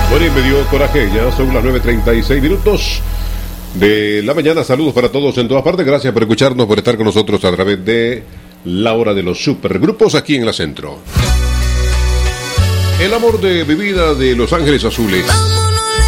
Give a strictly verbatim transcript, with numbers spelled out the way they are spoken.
Bueno, y me dio coraje, ya son las nueve treinta y seis minutos de la mañana. Saludos para todos en todas partes. Gracias por escucharnos, por estar con nosotros a través de la hora de los supergrupos aquí en la Centro. El amor de mi vida de Los Ángeles Azules.